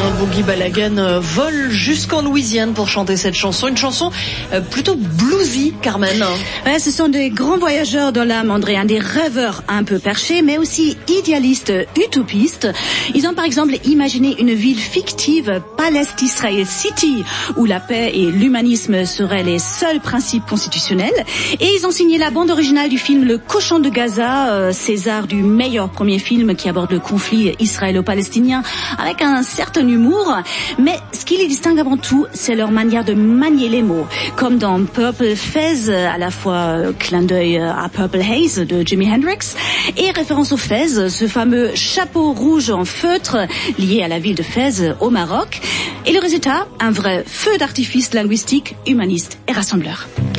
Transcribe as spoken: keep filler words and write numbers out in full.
Boogie Balagan euh, vole jusqu'en Louisiane pour chanter cette chanson. Une chanson euh, plutôt bluesy, Carmen. Ouais, ce sont des grands voyageurs dans l'âme, André, hein, des rêveurs un peu perchés, mais aussi idéalistes, utopistes. Ils ont par exemple imaginé une ville fictive, Palest Israel City, où la paix et l'humanisme seraient les seuls principes constitutionnels. Et ils ont signé la bande originale du film Le Cochon de Gaza, euh, César du meilleur premier film qui aborde le conflit israélo-palestinien avec un certain humour. Mais ce qui les distingue avant tout, c'est leur manière de manier les mots. Comme dans Purple Fez, à la fois euh, clin d'œil à Purple Haze de Jimi Hendrix, et référence au Fez, ce fameux chapeau rouge en feutre lié à la ville de Fez au Maroc. Et le résultat, un vrai feu d'artifice linguistique, humaniste et rassembleur.